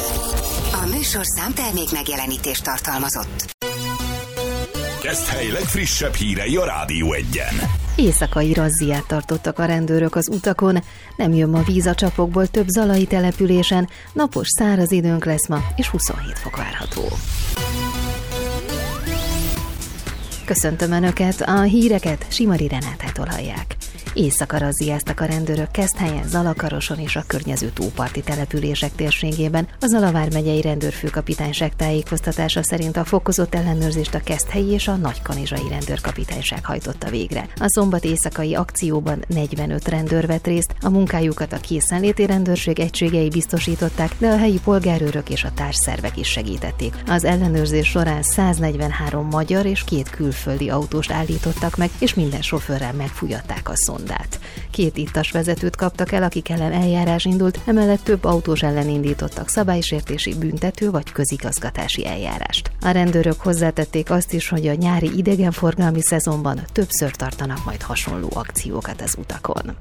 A műsorszám termék megjelenítést tartalmazott. Keszthely legfrissebb hírei a Rádió 1-en. Éjszakai razziát tartottak a rendőrök az utakon, nem jön ma víz a csapokból több zalai településen, napos száraz időnk lesz ma, és 27 fok várható. Köszöntöm Önöket, a híreket Simari Renátától hallják. Éjszaka razziáztak a rendőrök Keszthelyen, Zalakaroson és a környező tóparti települések térségében. A Zala vármegyei rendőrfőkapitányság tájékoztatása szerint a fokozott ellenőrzést a keszthelyi és a nagykanizsai rendőrkapitányság hajtotta végre. A szombat éjszakai akcióban 45 rendőr vett részt, a munkájukat a készenléti rendőrség egységei biztosították, de a helyi polgárőrök és a társszervek is segítették. Az ellenőrzés során 143 magyar és 2 külföldi autóst állítottak meg, és minden sofőrrel megfújatták a szondát. 2 ittas vezetőt kaptak el, akik ellen eljárás indult, emellett több autós ellen indítottak szabálysértési, büntető vagy közigazgatási eljárást. A rendőrök hozzátették azt is, hogy a nyári idegenforgalmi szezonban többször tartanak majd hasonló akciókat az utakon.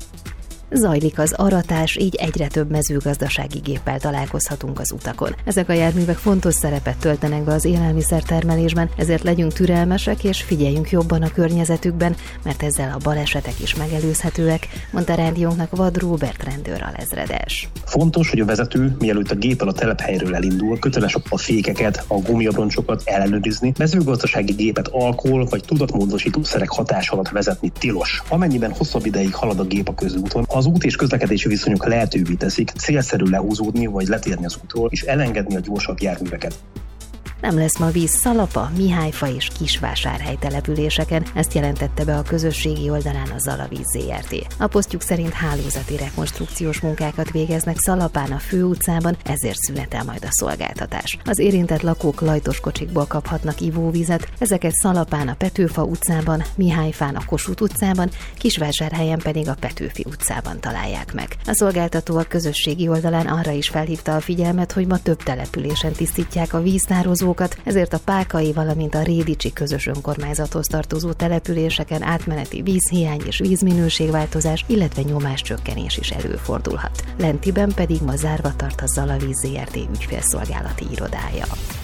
Zajlik az aratás, így egyre több mezőgazdasági géppel találkozhatunk az utakon. Ezek a járművek fontos szerepet töltenek be az élelmiszertermelésben, ezért legyünk türelmesek és figyeljünk jobban a környezetükben, mert ezzel a balesetek is megelőzhetőek, mondta rádiónknak Vad Róbert rendőr alezredes. Fontos, hogy a vezető, mielőtt a géppel a telephelyről elindul, köteles a fékeket, a gumiabroncsokat ellenőrizni. Mezőgazdasági gépet alkohol vagy tudatmódosítószerek hatás alatt vezetni tilos. Amennyiben hosszabb ideig halad a gép a közúton, az út és közlekedési viszonyok lehetővé teszik célszerű lehúzódni vagy letérni az útról és elengedni a gyorsabb járműveket. Nem lesz ma víz Szalapa, Mihályfa és Kisvásárhely településeken, ezt jelentette be a közösségi oldalán a Zalavíz Zrt. A posztjuk szerint hálózati rekonstrukciós munkákat végeznek Szalapán a főutcában, ezért szünetel majd a szolgáltatás. Az érintett lakók lajtoskocsikból kaphatnak ivóvizet, ezeket Szalapán a Petőfa utcában, Mihályfán a Kossuth utcában, Kisvásárhelyen pedig a Petőfi utcában találják meg. A szolgáltató a közösségi oldalán arra is felhívta a figyelmet, hogy ma több településen tisztítják a víztározókat, ezért a Pákai, valamint a Rédicsi közös önkormányzathoz tartozó településeken átmeneti vízhiány és vízminőségváltozás, illetve nyomáscsökkenés is előfordulhat. Lentiben pedig ma zárva tart a Zalavíz Zrt. Ügyfélszolgálati irodája.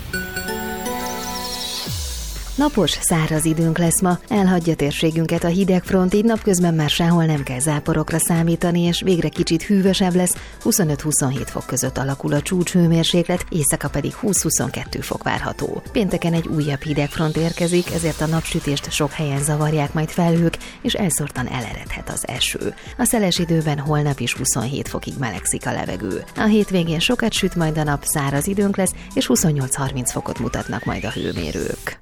Napos, száraz időnk lesz ma, elhagyja térségünket a hidegfront, így napközben már sehol nem kell záporokra számítani, és végre kicsit hűvösebb lesz, 25-27 fok között alakul a csúcshőmérséklet, éjszaka pedig 20-22 fok várható. Pénteken egy újabb hidegfront érkezik, ezért a napsütést sok helyen zavarják majd felhők, és elszórtan eleredhet az eső. A szeles időben holnap is 27 fokig melegszik a levegő. A hétvégén sokat süt majd a nap, száraz időnk lesz, és 28-30 fokot mutatnak majd a hőmérők.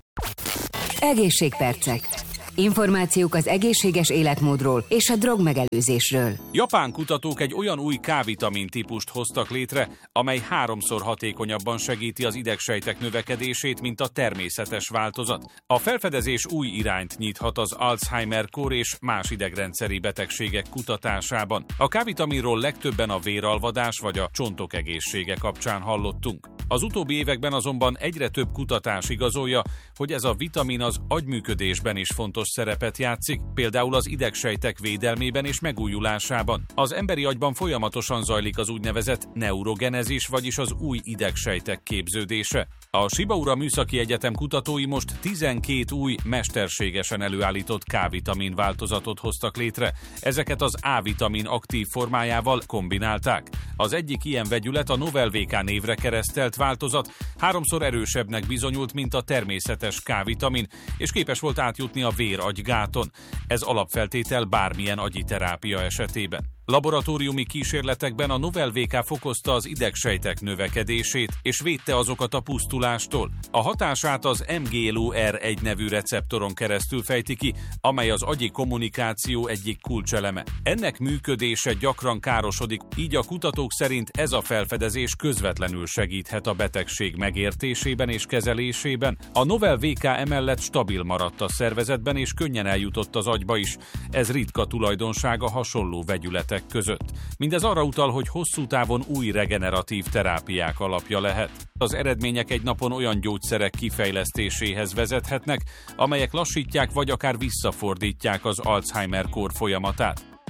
Egészségpercek. Információk az egészséges életmódról és a drogmegelőzésről. Japán kutatók egy olyan új K-vitamin típust hoztak létre, amely 3-szor hatékonyabban segíti az idegsejtek növekedését, mint a természetes változat. A felfedezés új irányt nyithat az Alzheimer-kór és más idegrendszeri betegségek kutatásában. A K-vitaminról legtöbben a véralvadás vagy a csontok egészsége kapcsán hallottunk. Az utóbbi években azonban egyre több kutatás igazolja, hogy ez a vitamin az agyműködésben is fontos szerepet játszik, például az idegsejtek védelmében és megújulásában. Az emberi agyban folyamatosan zajlik az úgynevezett neurogenezis, vagyis az új idegsejtek képződése. A Shibaura Műszaki Egyetem kutatói most 12 új, mesterségesen előállított K-vitamin változatot hoztak létre. Ezeket az A-vitamin aktív formájával kombinálták. Az egyik ilyen vegyület, a Novel-VK névre keresztelt változat 3-szor erősebbnek bizonyult, mint a természetes K-vitamin, és képes volt átjutni a vér-agygáton. Ez alapfeltétel bármilyen agyi terápia esetében. Laboratóriumi kísérletekben a Novel-VK fokozta az idegsejtek növekedését és védte azokat a pusztulástól. A hatását az MGLUR1 nevű receptoron keresztül fejti ki, amely az agyi kommunikáció egyik kulcseleme. Ennek működése gyakran károsodik, így a kutatók szerint ez a felfedezés közvetlenül segíthet a betegség megértésében és kezelésében. A Novel-VK emellett stabil maradt a szervezetben és könnyen eljutott az agyba is. Ez ritka tulajdonsága hasonló vegyületek között. Mindez arra utal, hogy hosszú távon új regeneratív terápiák alapja lehet. Az eredmények egy napon olyan gyógyszerek kifejlesztéséhez vezethetnek, amelyek lassítják vagy akár visszafordítják az Alzheimer-kór folyamatát.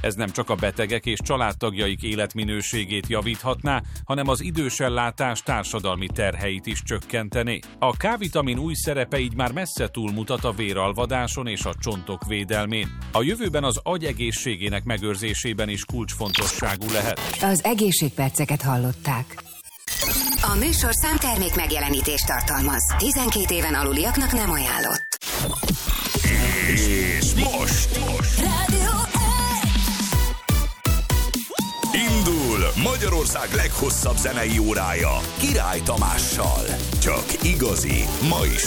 Ez nem csak a betegek és családtagjaik életminőségét javíthatná, hanem az idősellátás társadalmi terheit is csökkentené. A K-vitamin új szerepe így már messze túlmutat a véralvadáson és a csontok védelmén. A jövőben az agy egészségének megőrzésében is kulcsfontosságú lehet. Az egészségperceket hallották. A műsorszám termék megjelenítést tartalmaz. 12 éven aluliaknak nem ajánlott. És most indul Magyarország leghosszabb zenei órája Király Tamással. Csak igazi, ma is